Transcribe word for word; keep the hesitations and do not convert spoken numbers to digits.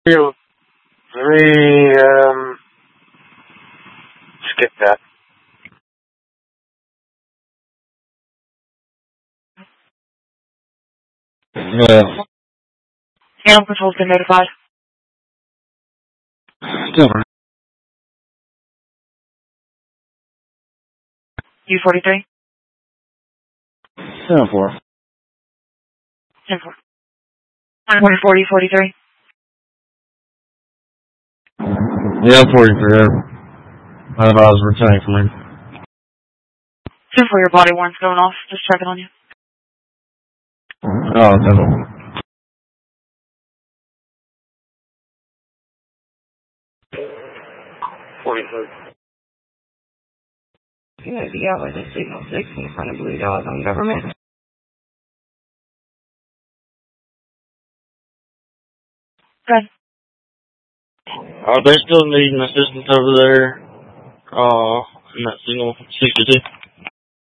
Let me, um, skip that. Yeah. Animal Control's been notified. Different. U forty-three? Seven four. ten four. one forty, forty-three. Yeah, forty-three. I thought I was returning from him. ten four, your body warrant's going off. Just checking on you. Oh, okay. forty-three. You know, the hours at signal six in front of Blue Dog on government. Good. Are they still needing assistance over there? Uh, in that signal sixty-two?